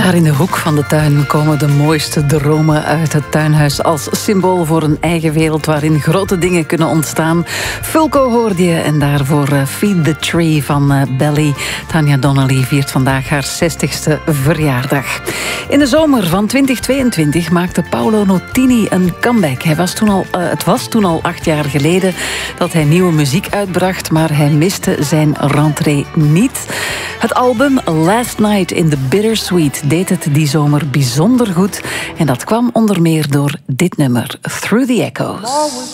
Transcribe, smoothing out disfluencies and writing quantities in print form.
Daar in de hoek van de tuin komen de mooiste dromen uit het tuinhuis als symbool voor een eigen wereld waarin grote dingen kunnen ontstaan. Fulco hoorde je en daarvoor Feed the Tree van Belly. Tanya Donnelly viert vandaag haar 60ste verjaardag. In de zomer van 2022 maakte Paolo Nutini een comeback. Het was toen al 8 jaar geleden dat hij nieuwe muziek uitbracht, maar hij miste zijn rentrée niet. Het album Last Night in the Bittersweet deed het die zomer bijzonder goed. En dat kwam onder meer door dit nummer, Through the Echoes.